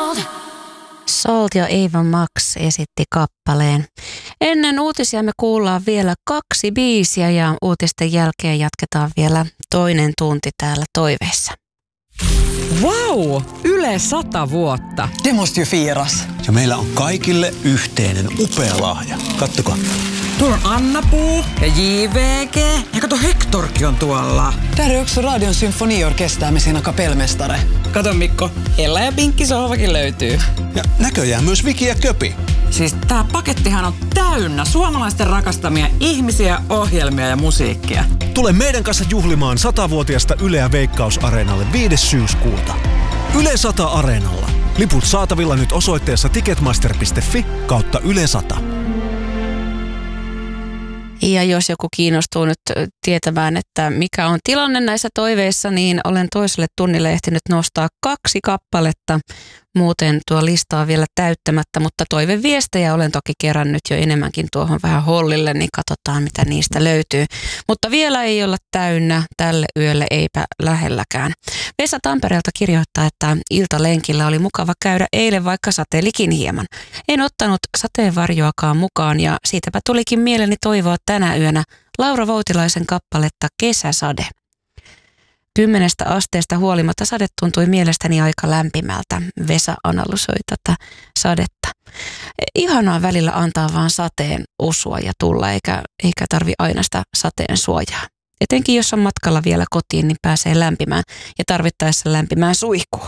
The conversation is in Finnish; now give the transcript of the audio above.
Salt ja Ava Max esitti kappaleen. Ennen uutisia me kuullaan vielä 2 biisiä ja uutisten jälkeen jatketaan vielä toinen tunti täällä toiveissa. Wow! Yle 100 vuotta. Det måste ju firas. Ja meillä on kaikille yhteinen upea lahja. Kattokaa. Tuolla on Anna-Puu ja JVG. Ja kato, Hectorkin on tuolla. Där är också Radion symfoniorkester med sina kapellmästare. Kato Mikko, Ella ja Pinkki sohvakin löytyy. Ja näköjään myös Viki ja Köpi. Siis tää pakettihan on täynnä suomalaisten rakastamia ihmisiä, ohjelmia ja musiikkia. Tule meidän kanssa juhlimaan 100-vuotiasta Yleä Veikkaus-areenalle 5. syyskuuta. Yle 100 Areenalla. Liput saatavilla nyt osoitteessa ticketmaster.fi/Yle 100. Ja jos joku kiinnostuu nyt tietämään, että mikä on tilanne näissä toiveissa, niin olen toiselle tunnille ehtinyt nostaa 2 kappaletta. Muuten tuo lista on vielä täyttämättä, mutta toiveviestejä olen toki kerännyt jo enemmänkin tuohon vähän hollille, niin katsotaan mitä niistä löytyy. Mutta vielä ei olla täynnä, tälle yölle eipä lähelläkään. Vesa Tampereelta kirjoittaa, että iltalenkillä oli mukava käydä eilen, vaikka sateelikin hieman. En ottanut sateenvarjoakaan mukaan ja siitäpä tulikin mieleni toivoa tänä yönä Laura Voutilaisen kappaletta Kesäsade. 10 asteesta huolimatta sade tuntui mielestäni aika lämpimältä. Vesa analysoi tätä sadetta. Ihanaa välillä antaa vaan sateen osua ja tulla, eikä tarvi aina sitä sateen suojaa. Etenkin jos on matkalla vielä kotiin, niin pääsee lämpimään ja tarvittaessa lämpimään suihkuun.